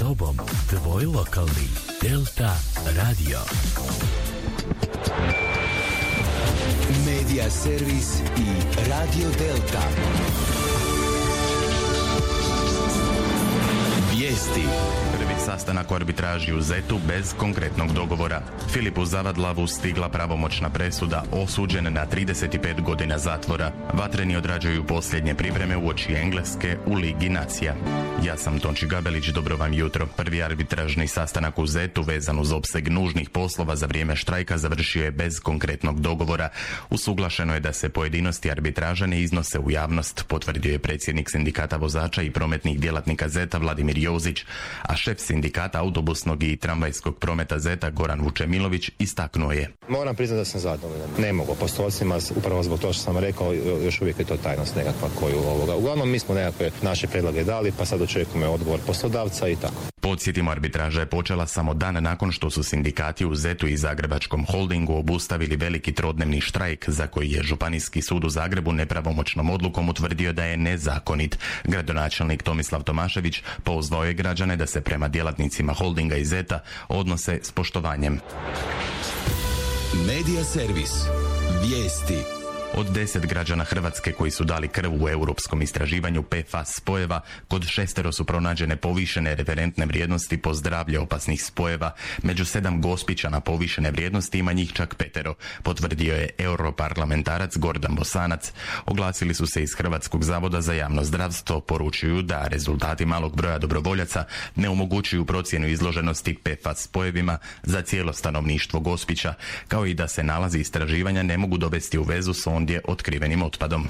tobom, tvoj lokalni Delta Radio. Medija servis i Radio Delta. Vijesti. Prvi sastanak u arbitraži u Zetu bez konkretnog dogovora. Filipu Zavadlavu stigla pravomoćna presuda, osuđen na 35 godina zatvora. Vatreni odrađuju posljednje pripreme uoči Engleske u Ligi nacija. Ja sam Tonči Gabelić, dobro vam jutro. Prvi arbitražni sastanak u Zetu vezan uz opseg nužnih poslova za vrijeme štrajka završio je bez konkretnog dogovora. Usuglašeno je da se pojedinosti arbitraža ne iznose u javnost, potvrdio je predsjednik sindikata vozača i prometnih djelatnika Zeta Vladimir Jozić, a šef sindikata autobusnog i tramvajskog prometa Zeta Goran Vučemilović istaknuo je. Moram priznati da sam zadovoljan. Ne mogu po stolcima, upravo zbog toga što sam rekao, još uvijek je to tajnost nekakva koju ovoga. Uglavnom mi smo nekakve naše predloge dali, pa sad očekujemo odgovor poslodavca i tako. Podsjetimo, arbitraža je počela samo dan nakon što su sindikati u Zetu i Zagrebačkom holdingu obustavili veliki trodnevni štrajk za koji je Županijski sud u Zagrebu nepravomoćnom odlukom utvrdio da je nezakonit. Gradonačelnik Tomislav Tomašević pozvao je građane da se prema djelatnicima holdinga i Zeta odnose s poštovanjem. Medija servis. Vijesti. Od 10 građana Hrvatske koji su dali krv u europskom istraživanju PFAS spojeva, kod 6 su pronađene povišene referentne vrijednosti po zdravlje opasnih spojeva. Među 7 Gospićana povišene vrijednosti ima njih čak 5, potvrdio je europarlamentarac Gordan Bosanac. Oglasili su se iz Hrvatskog zavoda za javno zdravstvo, poručuju da rezultati malog broja dobrovoljaca ne omogućuju procjenu izloženosti PFAS spojevima za cijelo stanovništvo Gospića, kao i da se nalazi istraživanja ne mogu dovesti u vezu s ondje otkrivenim otpadom.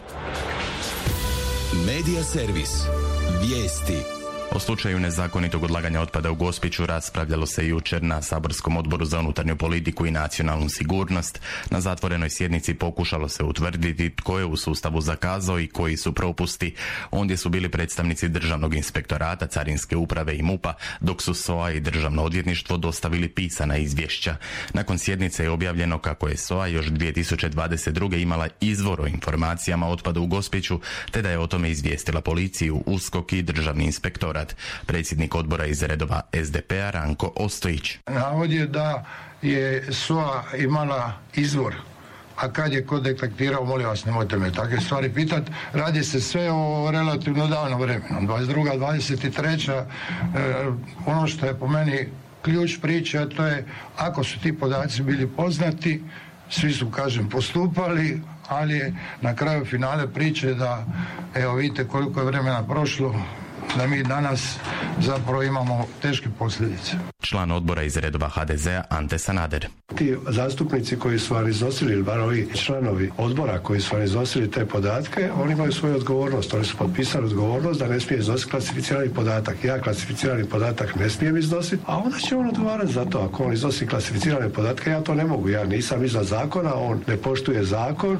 Medija servis. Vijesti. O slučaju nezakonitog odlaganja otpada u Gospiću raspravljalo se jučer na saborskom odboru za unutarnju politiku i nacionalnu sigurnost. Na zatvorenoj sjednici pokušalo se utvrditi tko je u sustavu zakazao i koji su propusti. Ondje su bili predstavnici Državnog inspektorata, Carinske uprave i MUP-a, dok su SOA i Državno odvjetništvo dostavili pisana izvješća. Nakon sjednice je objavljeno kako je SOA još 2022. imala izvor o informacijama o otpadu u Gospiću, te da je o tome izvijestila policiju, USKOK i Državni inspektorat. Predsjednik odbora iz redova SDP-a Ranko Ostojić. Navod je da je SOA imala izvor, a kad je ko detektirao, molim vas, nemojte me takve stvari pitati, radi se sve o relativno davnom vremenu, 22. 23. Ono što je po meni ključ priče, a to je ako su ti podaci bili poznati, svi su, kažem, postupali, ali je na kraju finale priče da, evo vidite koliko je vremena prošlo, da mi danas zapravo imamo teške posljedice. Član odbora iz redova HDZ-a Ante Sanader. Ti zastupnici koji su vam iznosili, ili bar ovi članovi odbora koji su vam iznosili te podatke, oni imaju svoju odgovornost. Oni su potpisali odgovornost da ne smije iznositi klasificirani podatak. Ja klasificirani podatak ne smijem iznositi, a onda će on odgovarati za to. Ako on iznosi klasificirane podatke, ja to ne mogu. Ja nisam iznad zakona, on ne poštuje zakon.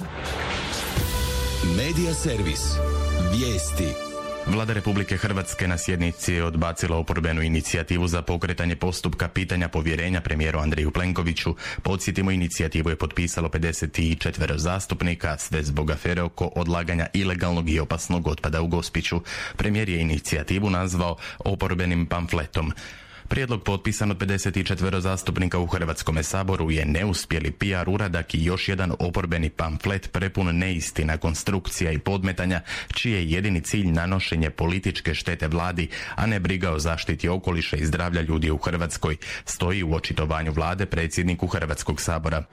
Medija servis. Vijesti. Vlada Republike Hrvatske na sjednici je odbacila oporbenu inicijativu za pokretanje postupka pitanja povjerenja premijeru Andreju Plenkoviću. Podsjetimo, inicijativu je potpisalo 54 zastupnika, sve zbog afere oko odlaganja ilegalnog i opasnog otpada u Gospiću. Premijer je inicijativu nazvao oporbenim pamfletom. Prijedlog potpisan od 54 zastupnika u Hrvatskome saboru je neuspjeli PR uradak i još jedan oporbeni pamflet prepun neistina, konstrukcija i podmetanja, čiji je jedini cilj nanošenje političke štete vladi, a ne briga o zaštiti okoliša i zdravlja ljudi u Hrvatskoj, stoji u očitovanju vlade predsjedniku Hrvatskog sabora.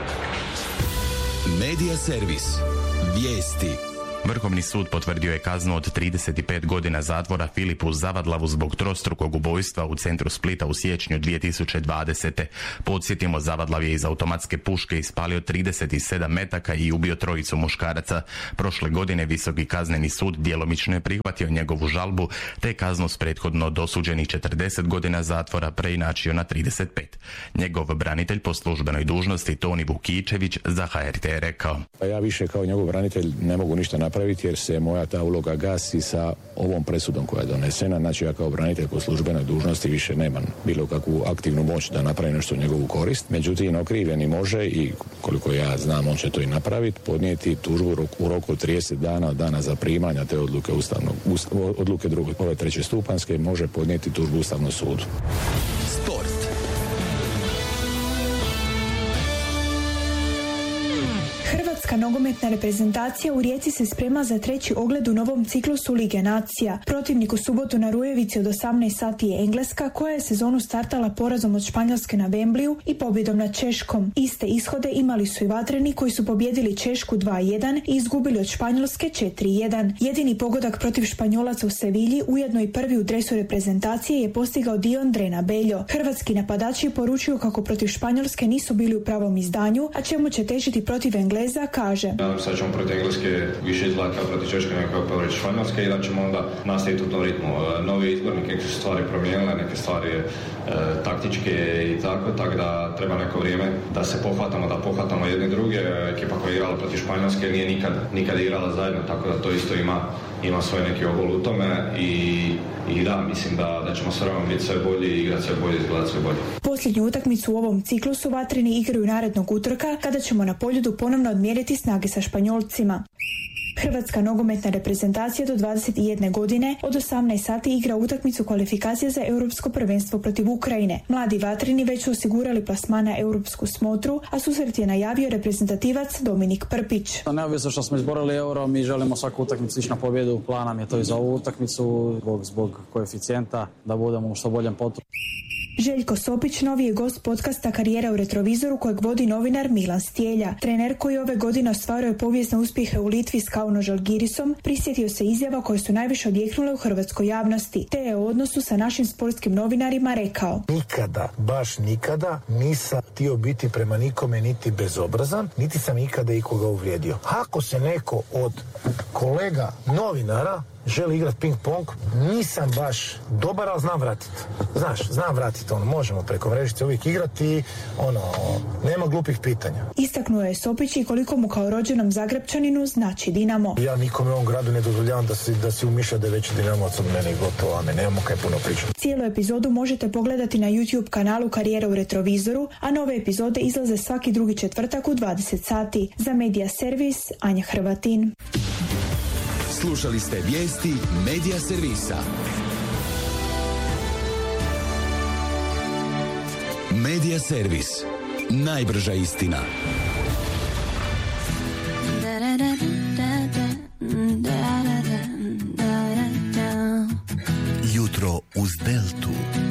Medija servis. Vijesti. Vrhovni sud potvrdio je kaznu od 35 godina zatvora Filipu Zavadlavu zbog trostrukog ubojstva u centru Splita u siječnju 2020. Podsjetimo, Zavadlav je iz automatske puške ispalio 37 metaka i ubio 3 muškaraca. Prošle godine Visoki kazneni sud djelomično je prihvatio njegovu žalbu, te kaznu s prethodno dosuđenih 40 godina zatvora preinačio na 35. Njegov branitelj po službenoj dužnosti Toni Vukičević za HRT je rekao: Ja više kao njegov branitelj ne mogu ništa napraviti jer se moja ta uloga gasi sa ovom presudom koja je donesena. Znači ja kao branitelj po službenoj dužnosti više nemam bilo kakvu aktivnu moć da napravi nešto u njegovu korist. Međutim, okrivljeni može i koliko ja znam on će to i napraviti, podnijeti tužbu u roku od 30 dana od dana zaprimanja te odluke odluke ove treće stupanjske može podnijeti tužbu Ustavnom sudu. Sport. Hrvatska nogometna reprezentacija u Rijeci se sprema za treći ogled u novom ciklusu Lige nacija. Protivnik u subotu na Rujevici od 18 sati je Engleska, koja je sezonu startala porazom od Španjolske na Wembleyu i pobjedom nad Češkom. Iste ishode imali su i Vatreni koji su pobjedili Češku 2-1 i izgubili od Španjolske 4-1. Jedini pogodak protiv Španjolaca u Sevilji, ujedno i prvi u dresu reprezentacije, je postigao Dion Drena Beljo. Hrvatski napadači poručuju kako protiv Španjolske nisu bili u pravom izdanju, a čemu će težiti protiv Engleza, kaže. Nadam se da ćemo protiv Engleske više izgledati kao protiv Češke nego kao protiv Španjolske i da ćemo onda nastaviti u tom ritmu. Novi izbor, neke su stvari promijenile, neke stvari taktičke i tako da treba neko vrijeme da se pohvatamo jedne druge. Ekipa koja je igrala protiv Španjolske nije nikad igrala zajedno, tako da to isto ima svoj neki obol u tome i da, mislim da ćemo s vremenom biti sve bolji, igrati sve bolje, izgledati sve bolje. Posljednju utakmicu u ovom ciklusu Vatreni igraju narednog utorka, kada ćemo na Poljudu ponovno odmjeriti snage sa Španjolcima. Hrvatska nogometna reprezentacija do 21 godine od 18 sati igra utakmicu kvalifikacije za europsko prvenstvo protiv Ukrajine. Mladi Vatreni već su osigurali plasman na europsku smotru, a susret je najavio reprezentativac Dominik Prpić. Neovisno što smo izborili euro, mi želimo svaku utakmicu ići na pobjedu. Plan nam je to i za ovu utakmicu, zbog koeficijenta, da budemo u što boljem potru. Željko Sopić novi je gost podcasta Karijera u retrovizoru kojeg vodi novinar Milan Stjelja. Trener koji ove godine ostvaruje povijesne uspjehe u Litvi s Kauno Žalgirisom prisjetio se izjava koje su najviše odjeknule u hrvatskoj javnosti, te je u odnosu sa našim sportskim novinarima rekao: nikada, baš nikada nisam htio biti prema nikome niti bezobrazan, niti sam ikada ikoga uvrijedio. Ako se neko od kolega novinara želi igrati ping pong, nisam baš dobar, ali znam vratiti. Znam vratiti, možemo preko mrežice uvijek igrati, nema glupih pitanja. Istaknuo je Sopić i koliko mu kao rođenom Zagrepčaninu znači Dinamo. Ja nikome u ovom gradu ne dozvoljavam da si umišlja da je veći Dinamovac od mene i gotovo, a nemamo kaj puno pričati. Cijelu epizodu možete pogledati na YouTube kanalu Karijera u retrovizoru, a nove epizode izlaze svaki drugi četvrtak u 20 sati. Za Media Servis, Anja Hrvatin. Slušali ste vijesti Media Servisa. Media Servis. Najbrža istina.